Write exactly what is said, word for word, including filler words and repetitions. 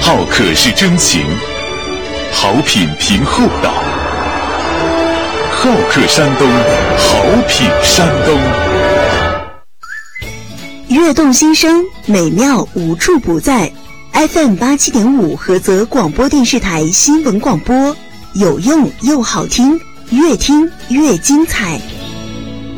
好客是真情，好品凭厚道。好客山东，好品山东。 悦动心声，美妙无处不在。F M 八七点五菏泽广播电视台新闻广播，有用又好听，越听越精彩。